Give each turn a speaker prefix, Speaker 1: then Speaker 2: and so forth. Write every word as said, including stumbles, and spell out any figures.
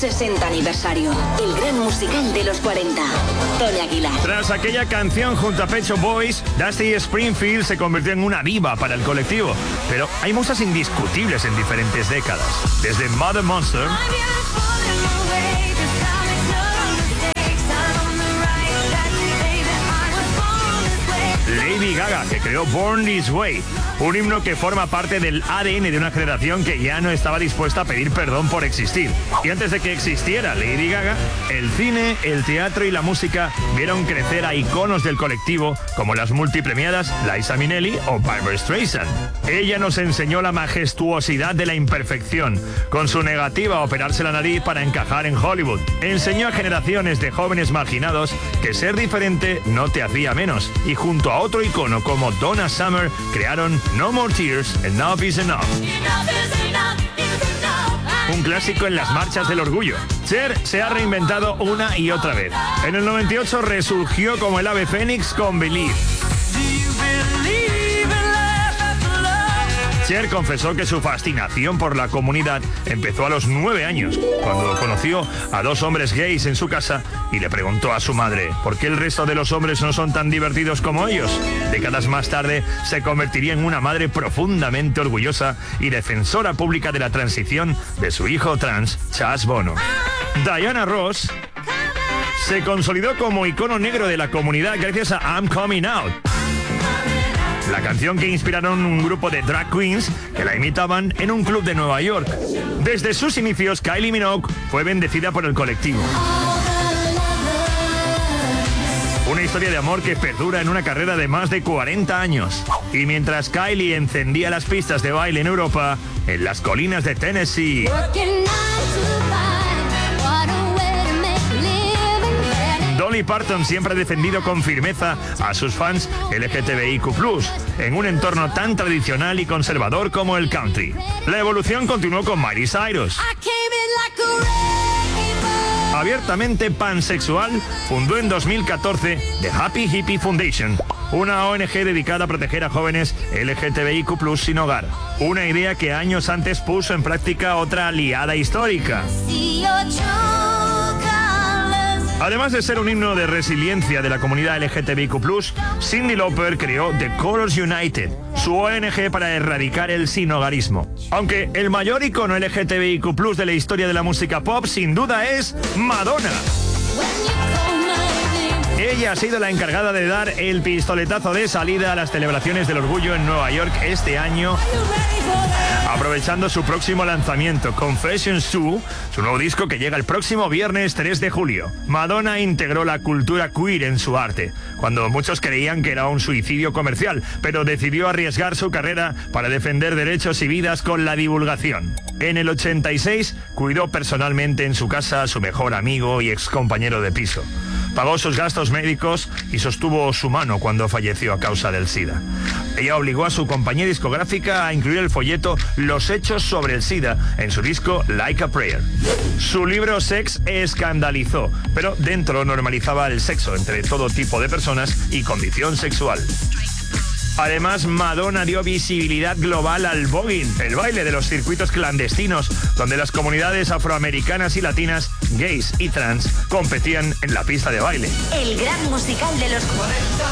Speaker 1: sesenta aniversario. El gran musical de los cuarenta. Tony Aguilar.
Speaker 2: Tras aquella canción junto a Pet Shop Boys, Dusty Springfield se convirtió en una diva para el colectivo. Pero hay musas indiscutibles en diferentes décadas. Desde Mother Monster, Lady Gaga, que creó Born This Way, un himno que forma parte del A D N de una generación que ya no estaba dispuesta a pedir perdón por existir. Y antes de que existiera Lady Gaga, el cine, el teatro y la música vieron crecer a iconos del colectivo como las multipremiadas Liza Minnelli o Barbra Streisand. Ella nos enseñó la majestuosidad de la imperfección, con su negativa a operarse la nariz para encajar en Hollywood. Enseñó a generaciones de jóvenes marginados que ser diferente no te hacía menos, y junto a otro icono como Donna Summer crearon No More Tears, Enough is Enough. Un clásico en las marchas del orgullo. Cher se ha reinventado una y otra vez. En el noventa y ocho resurgió como el ave fénix con Believe. Cher confesó que su fascinación por la comunidad empezó a los nueve años, cuando conoció a dos hombres gays en su casa y le preguntó a su madre por qué el resto de los hombres no son tan divertidos como ellos. Décadas más tarde se convertiría en una madre profundamente orgullosa y defensora pública de la transición de su hijo trans, Chaz Bono. Diana Ross se consolidó como icono negro de la comunidad gracias a I'm Coming Out, la canción que inspiraron un grupo de drag queens que la imitaban en un club de Nueva York. Desde sus inicios, Kylie Minogue fue bendecida por el colectivo. Una historia de amor que perdura en una carrera de más de cuarenta años. Y mientras Kylie encendía las pistas de baile en Europa, en las colinas de Tennessee, Dolly Parton siempre ha defendido con firmeza a sus fans L G T B I Q plus, en un entorno tan tradicional y conservador como el country. La evolución continuó con Miley Cyrus. Abiertamente pansexual, fundó en dos mil catorce The Happy Hippie Foundation, una O N G dedicada a proteger a jóvenes L G T B I Q plus sin hogar. Una idea que años antes puso en práctica otra aliada histórica. Además de ser un himno de resiliencia de la comunidad L G T B I Q plus, Cyndi Lauper creó The Colors United, su O N G para erradicar el sinhogarismo. Aunque el mayor icono L G T B I Q plus de la historia de la música pop sin duda es Madonna. Ella ha sido la encargada de dar el pistoletazo de salida a las celebraciones del orgullo en Nueva York este año, aprovechando su próximo lanzamiento, Confessions dos, su nuevo disco que llega el próximo viernes tres de julio. Madonna integró la cultura queer en su arte, cuando muchos creían que era un suicidio comercial, pero decidió arriesgar su carrera para defender derechos y vidas con la divulgación. En el ochenta y seis cuidó personalmente en su casa a su mejor amigo y excompañero de piso. Pagó sus gastos médicos y sostuvo su mano cuando falleció a causa del SIDA. Ella obligó a su compañía discográfica a incluir el folleto Los hechos sobre el SIDA en su disco Like a Prayer. Su libro Sex escandalizó, pero dentro normalizaba el sexo entre todo tipo de personas y condición sexual. Además, Madonna dio visibilidad global al voguing, el baile de los circuitos clandestinos, donde las comunidades afroamericanas y latinas, gays y trans, competían en la pista de baile.
Speaker 1: El gran musical de los cuarenta.